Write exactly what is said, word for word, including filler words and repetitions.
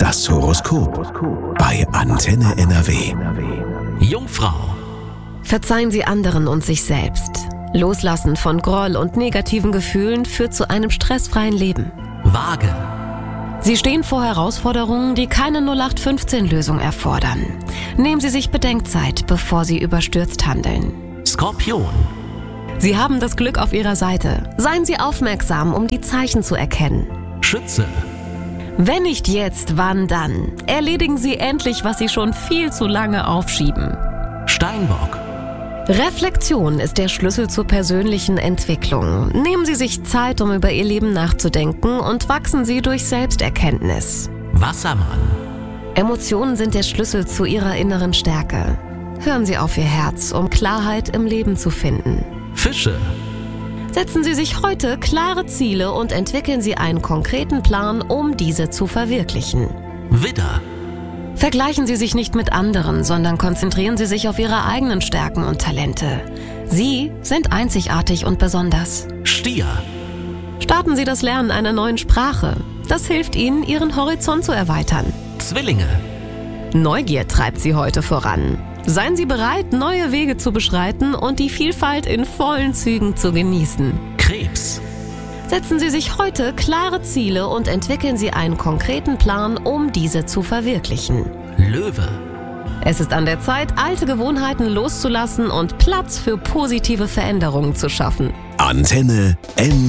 Das Horoskop bei Antenne N R W. Jungfrau. Verzeihen Sie anderen und sich selbst. Loslassen von Groll und negativen Gefühlen führt zu einem stressfreien Leben. Waage. Sie stehen vor Herausforderungen, die keine null acht fünfzehn Lösung erfordern. Nehmen Sie sich Bedenkzeit, bevor Sie überstürzt handeln. Skorpion. Sie haben das Glück auf Ihrer Seite. Seien Sie aufmerksam, um die Zeichen zu erkennen. Schütze. Wenn nicht jetzt, wann dann? Erledigen Sie endlich, was Sie schon viel zu lange aufschieben. Steinbock. Reflexion ist der Schlüssel zur persönlichen Entwicklung. Nehmen Sie sich Zeit, um über Ihr Leben nachzudenken und wachsen Sie durch Selbsterkenntnis. Wassermann. Emotionen sind der Schlüssel zu Ihrer inneren Stärke. Hören Sie auf Ihr Herz, um Klarheit im Leben zu finden. Fische. Setzen Sie sich heute klare Ziele und entwickeln Sie einen konkreten Plan, um diese zu verwirklichen. Widder. Vergleichen Sie sich nicht mit anderen, sondern konzentrieren Sie sich auf Ihre eigenen Stärken und Talente. Sie sind einzigartig und besonders. Stier. Starten Sie das Lernen einer neuen Sprache. Das hilft Ihnen, Ihren Horizont zu erweitern. Zwillinge. Neugier treibt Sie heute voran. Seien Sie bereit, neue Wege zu beschreiten und die Vielfalt in vollen Zügen zu genießen. Krebs. Setzen Sie sich heute klare Ziele und entwickeln Sie einen konkreten Plan, um diese zu verwirklichen. Löwe. Es ist an der Zeit, alte Gewohnheiten loszulassen und Platz für positive Veränderungen zu schaffen. Antenne N R W.